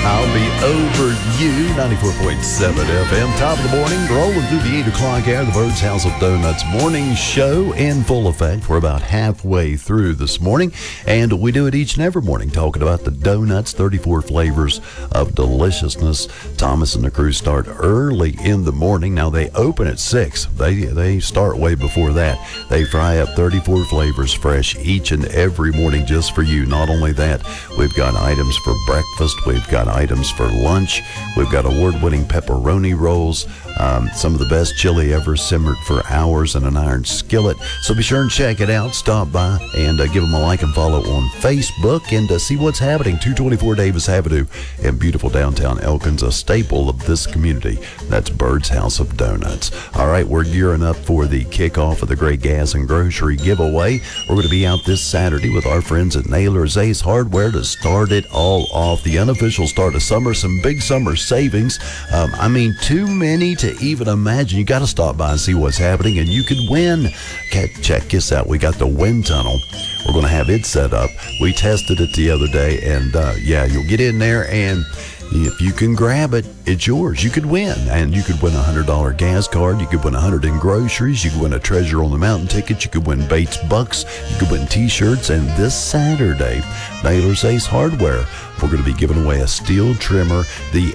I'll be over you. 94.7 FM. Top of the morning, rolling through the 8 o'clock hour. The Bird's House of Donuts morning show in full effect. We're about halfway through this morning, and we do it each and every morning, talking about the donuts, 34 flavors of deliciousness. Thomas and the crew start early in the morning. Now, they open at 6. They start way before that. They fry up 34 flavors fresh each and every morning just for you. Not only that, we've got items for breakfast. We've got items for lunch. We've got award-winning pepperoni rolls. Some of the best chili ever, simmered for hours in an iron skillet. So be sure and check it out. Stop by and give them a like and follow on Facebook and see what's happening. 224 Davis Avenue in beautiful downtown Elkins, a staple of this community. That's Bird's House of Donuts. All right, we're gearing up for the kickoff of the Great Gas and Grocery Giveaway. We're going to be out this Saturday with our friends at Naylor's Ace Hardware to start it all off. The unofficial start of summer, some big summer savings. Too many to even imagine. You got to stop by and see what's happening, and you could win. Check this out. We got the wind tunnel. We're going to have it set up. We tested it the other day, and you'll get in there, and if you can grab it, it's yours. You could win, and you could win a $100 gas card. You could win $100 in groceries. You could win a Treasure on the Mountain ticket. You could win Bates Bucks. You could win T-shirts. And this Saturday, Naylor's Ace Hardware, we're going to be giving away a steel trimmer, the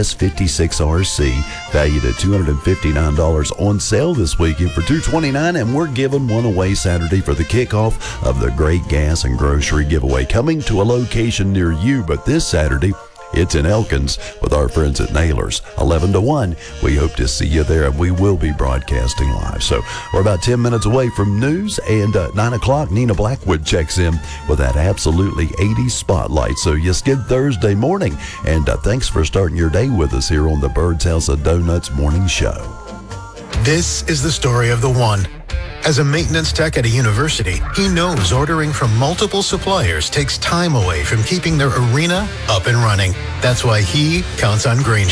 FS56RC, valued at $259, on sale this weekend for $229, and we're giving one away Saturday for the kickoff of the Great Gas and Grocery Giveaway, coming to a location near you. But this Saturday, it's in Elkins with our friends at Naylor's, 11 to 1. We hope to see you there, and we will be broadcasting live. So we're about 10 minutes away from news, and 9 o'clock, Nina Blackwood checks in with that absolutely 80s spotlight. So you skid Thursday morning, and thanks for starting your day with us here on the Bird's House of Donuts morning show. This is the story of the one. As a maintenance tech at a university, he knows ordering from multiple suppliers takes time away from keeping their arena up and running. That's why he counts on Grainger.